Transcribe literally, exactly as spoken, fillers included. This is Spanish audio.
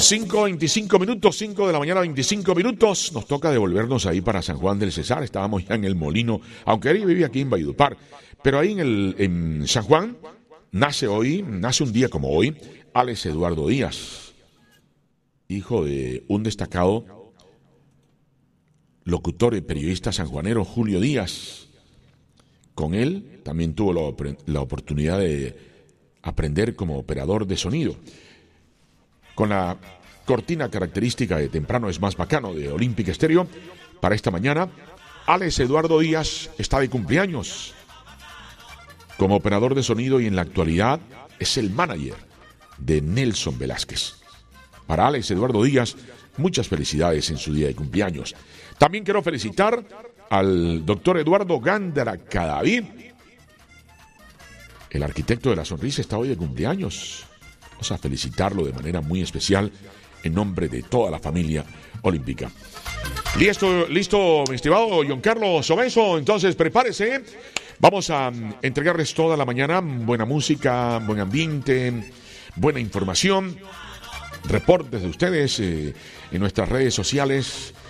cinco veinticinco minutos, cinco de la mañana, veinticinco minutos. Nos toca devolvernos ahí para San Juan del Cesar. Estábamos ya en el Molino, aunque Ari vivía aquí en Valledupar. Pero ahí en, el, en San Juan nace hoy, nace un día como hoy, Alex Eduardo Díaz, hijo de un destacado locutor y periodista sanjuanero, Julio Díaz. Con él también tuvo la, la oportunidad de aprender como operador de sonido. Con la cortina característica de Temprano es más bacano de Olympic Stereo, para esta mañana, Alex Eduardo Díaz está de cumpleaños. Como operador de sonido y en la actualidad es el manager de Nelson Velázquez. Para Alex Eduardo Díaz, muchas felicidades en su día de cumpleaños. También quiero felicitar al doctor Eduardo Gándara Cadavid. El arquitecto de la sonrisa está hoy de cumpleaños. Vamos a felicitarlo de manera muy especial en nombre de toda la familia olímpica. Listo, listo, mi estimado John Carlos Obeso. Entonces prepárese. Vamos a entregarles toda la mañana buena música, buen ambiente, buena información, reportes de ustedes eh, en nuestras redes sociales